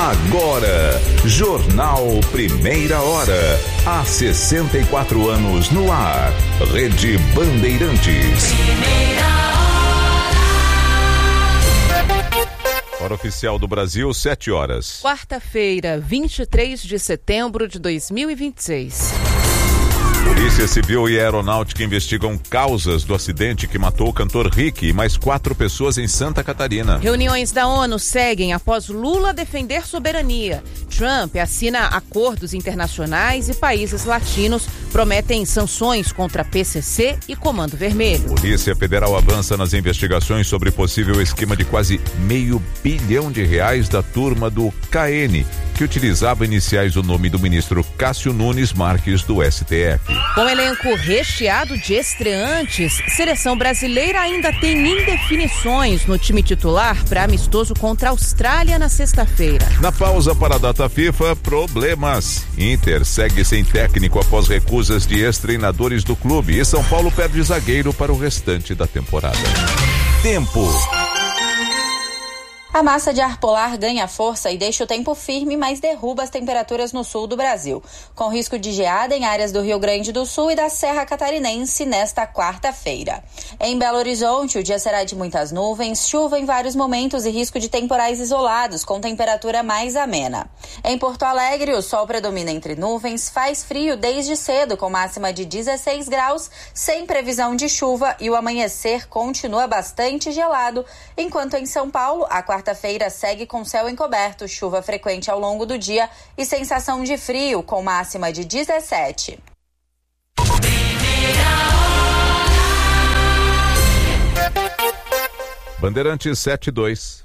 Agora, Jornal Primeira Hora. Há 64 anos no ar. Rede Bandeirantes. Hora oficial do Brasil, 7 horas. Quarta-feira, 23 de setembro de 2026. Polícia Civil e Aeronáutica investigam causas do acidente que matou o cantor Rick e mais 4 pessoas em Santa Catarina. Reuniões da ONU seguem após Lula defender soberania. Trump assina acordos internacionais e países latinos prometem sanções contra PCC e Comando Vermelho. Polícia Federal avança nas investigações sobre possível esquema de quase R$500 bilhão da turma do KN, que utilizava iniciais do nome do ministro Cássio Nunes Marques do STF. Com elenco recheado de estreantes, seleção brasileira ainda tem indefinições no time titular para amistoso contra a Austrália na sexta-feira. Na pausa para a data FIFA, problemas. Inter segue sem técnico após recusas de ex-treinadores do clube e São Paulo perde zagueiro para o restante da temporada. Tempo. A massa de ar polar ganha força e deixa o tempo firme, mas derruba as temperaturas no sul do Brasil, com risco de geada em áreas do Rio Grande do Sul e da Serra Catarinense nesta quarta-feira. Em Belo Horizonte, o dia será de muitas nuvens, chuva em vários momentos e risco de temporais isolados, com temperatura mais amena. Em Porto Alegre, o sol predomina entre nuvens, faz frio desde cedo, com máxima de 16 graus, sem previsão de chuva, e o amanhecer continua bastante gelado, enquanto em São Paulo, a quarta-feira segue com céu encoberto, chuva frequente ao longo do dia e sensação de frio, com máxima de 17. Bandeirantes 72.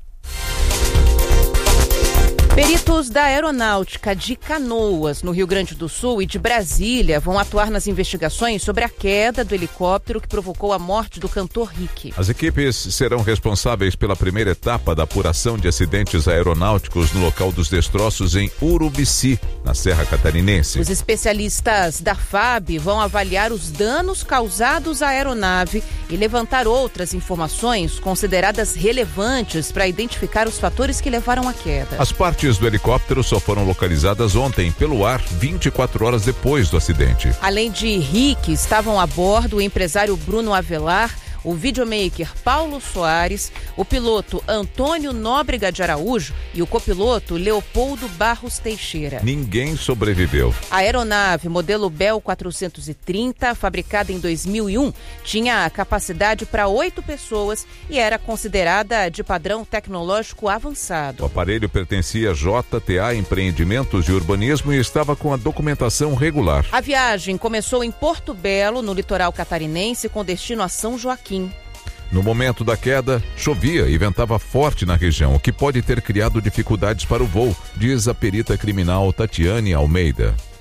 Peritos da Aeronáutica de Canoas, no Rio Grande do Sul, e de Brasília vão atuar nas investigações sobre a queda do helicóptero que provocou a morte do cantor Rick. As equipes serão responsáveis pela primeira etapa da apuração de acidentes aeronáuticos no local dos destroços em Urubici, na Serra Catarinense. Os especialistas da FAB vão avaliar os danos causados à aeronave e levantar outras informações consideradas relevantes para identificar os fatores que levaram à queda. As partes do helicóptero só foram localizadas ontem pelo ar 24 horas depois do acidente. Além de Rick, estavam a bordo o empresário Bruno Avelar, o videomaker Paulo Soares, o piloto Antônio Nóbrega de Araújo e o copiloto Leopoldo Barros Teixeira. Ninguém sobreviveu. A aeronave modelo Bell 430, fabricada em 2001, tinha capacidade para 8 pessoas e era considerada de padrão tecnológico avançado. O aparelho pertencia a JTA Empreendimentos de Urbanismo e estava com a documentação regular. A viagem começou em Porto Belo, no litoral catarinense, com destino a São Joaquim. No momento da queda, chovia e ventava forte na região, o que pode ter criado dificuldades para o voo, diz a perita criminal Tatiane Almeida.